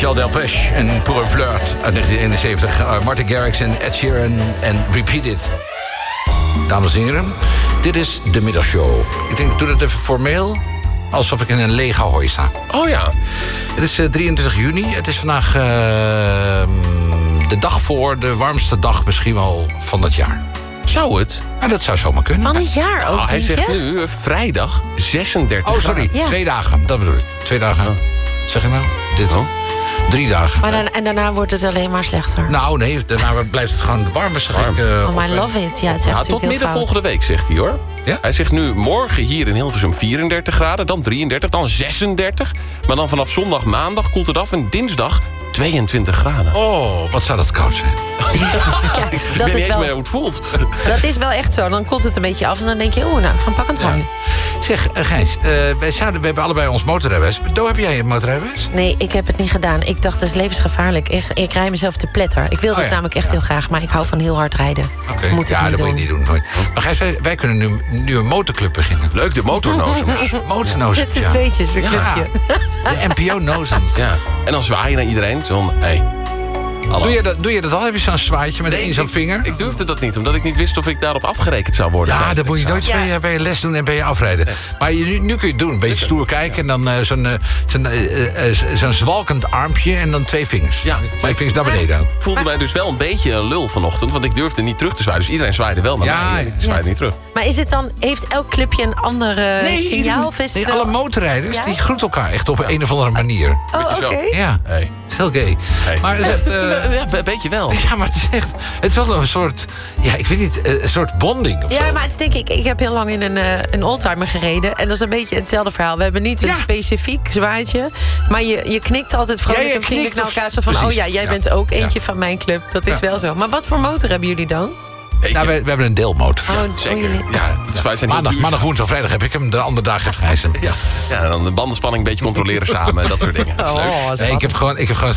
Michel Delpech en Pour un Flirt uit 1971. Martin Garrix en Ed Sheeran en Repeat It. Dames en heren, dit is de middagshow. Ik denk, ik doe het even formeel, alsof ik in een lege hooi sta. Oh ja. Het is 23 juni. Het is vandaag de dag voor de warmste dag misschien wel van het jaar. Zou het? Ja, dat zou zomaar kunnen. Van het jaar ook, Hij zegt nu vrijdag 36 Oh, sorry. Ja. 2 dagen. Dat bedoel ik. 2 dagen. Zeg je nou? Dit. 3 dagen. Maar en daarna wordt het alleen maar slechter. Nou, nee. Daarna blijft het gewoon warm. I love it. Ja, het is echt tot heel midden fout. volgende week, zegt hij, hoor. Ja? Hij zegt nu morgen hier in Hilversum 34 graden, dan 33, dan 36. Maar dan vanaf zondag, maandag koelt het af en dinsdag 22 graden. Oh, wat zou dat koud zijn. Ik dat weet is niet eens wel- meer hoe het voelt. Dat is wel echt zo. Dan koelt het een beetje af en dan denk je, nou, ik ga een pakkend trui. Zeg, Gijs, we hebben allebei ons motorrijbewijs. Do, heb jij een motorrijbewijs? Nee, ik heb het niet gedaan. Ik dacht, dat is levensgevaarlijk. Ik rij mezelf te pletter. Ik wilde het namelijk echt heel graag, maar ik hou van heel hard rijden. Oké. Moet ik Ja, niet dat doen. moet je niet doen. Nooit. Maar Gijs, wij kunnen nu een motorclub beginnen. Leuk, de motornozems. Motornozems, Met z'n ja. tweetjes, een Ja. clubje. De NPO-nozems. Ja. En dan zwaai je naar iedereen. Zo, hey. Hallo. Doe je dat al? Heb je zo'n zwaaitje met één zo'n vinger? Ik durfde dat niet, omdat ik niet wist of ik daarop afgerekend zou worden. Ja, tijdens dat moet je het nooit examen. bij je les doen en bij je afrijden. Maar nu kun je het doen. Een beetje stoer kijken en dan zo'n zwalkend armpje en dan 2 vingers. Ja. 2 vingers naar beneden ook. Ik voelde mij dus wel een beetje een lul vanochtend, want ik durfde niet terug te zwaaien. Dus iedereen zwaaide wel, maar Ja, ik zwaaide niet terug. Maar is het dan, heeft elk clubje een andere signaal? Of is het wel- alle motorrijders Ja? die groeten elkaar echt op een of andere manier. Oh, Beetje zo. oké. Ja, Hey. het is heel gay. Hey. Maar het is echt, Ja, een beetje wel. ja, maar het is echt... Het is wel een soort... Ja, ik weet niet, een soort bonding of Ja, zo. maar het is denk ik heb heel lang in een oldtimer gereden. En dat is een beetje hetzelfde verhaal. We hebben niet een Ja. specifiek zwaaitje. Maar je knikt altijd vrolijk Ja, je en vriendelijk knikt naar elkaar. Zo van, precies. oh ja, jij Ja. bent ook eentje Ja. van mijn club. Dat is Ja. wel zo. Maar wat voor motor hebben jullie dan? Nou, we hebben een deelmotor. Zeker. jullie- Ja, wij zijn heel duurzaam. Maandag, woensdag, vrijdag heb ik hem. De andere dag heeft Gijs hem. Ja, en dan de bandenspanning een beetje controleren samen. Dat soort dingen. Dat is leuk. Nee, ik heb gewoon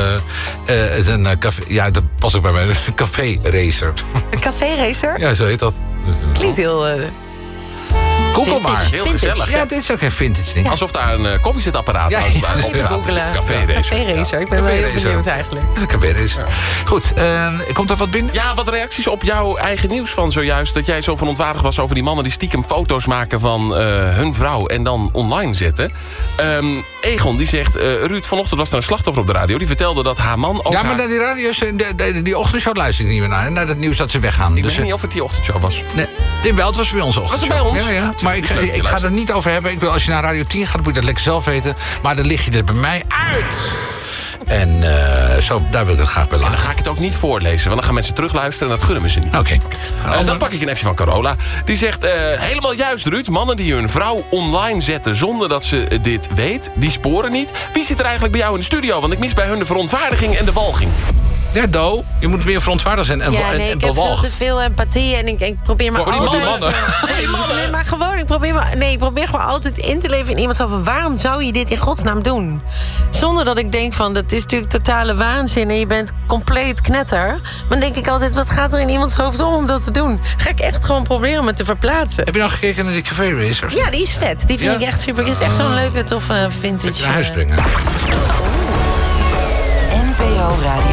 zo'n café... Ja, dat past ook bij mij. Een café-racer. Een café-racer? Ja, zo heet dat. Klinkt heel... Google maar. vintage. Heel gezellig. Ja, dit is ook geen vintage ding. Alsof daar een koffiezetapparaat Ja, aan ja. op Even staat. googelen. Café-racer. Café-racer. Ik ben wel heel Café-racer. benieuwd eigenlijk. Dat is een café-racer. Goed, komt er wat binnen? Ja, wat reacties op jouw eigen nieuws van zojuist. Dat jij zo verontwaardigd was over die mannen die stiekem foto's maken van hun vrouw en dan online zetten. Egon die zegt, Ruud, vanochtend was er een slachtoffer op de radio. Die vertelde dat haar man ook Ja, haar... maar naar die radio's, die ochtendshow luister ik niet meer naar. Naar het nieuws dat ze weggaan. Ik Dus, weet niet of het die ochtendshow was. nee, wel, het was bij ons ochtendshow. Was het bij ons? Ja, ja. Maar ik ga er niet over hebben. Ik wil, als je naar Radio 10 gaat, moet je dat lekker zelf weten. Maar dan lig je er bij mij uit. En daar wil ik het graag bij En dan laten. ga ik het ook niet voorlezen, want dan gaan mensen terugluisteren en dat gunnen we ze niet. Oké. Dan pak ik een appje van Carola. Die zegt, helemaal juist Ruud, mannen die hun vrouw online zetten zonder dat ze dit weet, die sporen niet. Wie zit er eigenlijk bij jou in de studio? Want ik mis bij hun de verontwaardiging en de walging. Ja, Do, je moet meer verontwaardigd zijn en Ja, nee, ik heb veel bewalgd. te veel empathie en ik probeer maar Voor die altijd... mannen. Nee, maar gewoon, ik probeer gewoon altijd in te leven in iemand zo van... waarom zou je dit in godsnaam doen? Zonder dat ik denk van, dat is natuurlijk totale waanzin... en je bent compleet knetter. Maar dan denk ik altijd, wat gaat er in iemands hoofd om dat te doen? Ga ik echt gewoon proberen me te verplaatsen. Heb je nou gekeken naar die café racers? Ja, die is vet. Die vind Ja? ik echt super. Het is echt zo'n leuke, toffe vintage... Naar huis brengen. NPO Radio